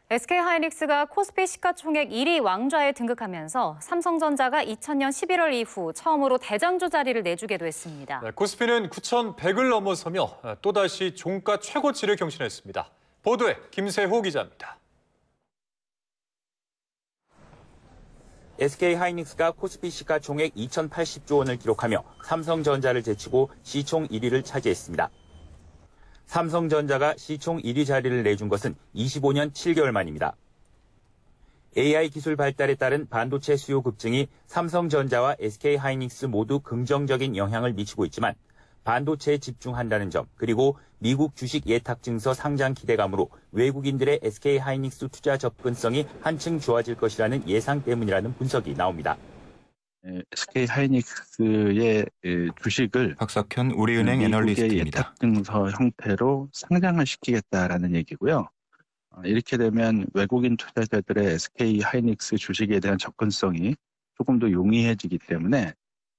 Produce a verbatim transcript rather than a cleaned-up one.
에스케이하이닉스가 코스피 시가총액 일 위 왕좌에 등극하면서 삼성전자가 이천 년 십일월 이후 처음으로 대장주 자리를 내주게도 했습니다. 네, 코스피는 구천백을 넘어서며 또다시 종가 최고치를 경신했습니다. 보도에 김세호 기자입니다. 에스케이하이닉스가 코스피 시가총액 이천팔십조 원을 기록하며 삼성전자를 제치고 시총 일 위를 차지했습니다. 삼성전자가 시총 일 위 자리를 내준 것은 이십오 년 칠 개월 만입니다. 에이아이 기술 발달에 따른 반도체 수요 급증이 삼성전자와 에스케이하이닉스 모두 긍정적인 영향을 미치고 있지만 반도체에 집중한다는 점, 그리고 미국 주식 예탁 증서 상장 기대감으로 외국인들의 에스케이하이닉스 투자 접근성이 한층 좋아질 것이라는 예상 때문이라는 분석이 나옵니다. 에스케이하이닉스의 주식을 박석현 우리은행 애널리스트입니다. 예탁 증서 형태로 상장을 시키겠다라는 얘기고요. 이렇게 되면 외국인 투자자들의 에스케이하이닉스 주식에 대한 접근성이 조금 더 용이해지기 때문에